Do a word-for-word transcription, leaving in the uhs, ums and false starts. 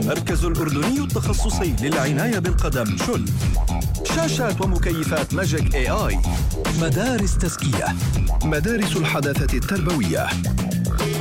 المركز الأردني التخصصي للعناية بالقدم شل. شاشات ومكيفات ماجيك اي اي. مدارس تزكية، مدارس الحداثة التربوية.